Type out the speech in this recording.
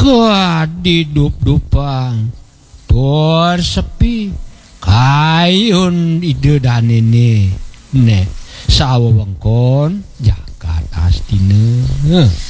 didup-dupang tur sepi kayun ide dan ini ne sawengkon jagat astina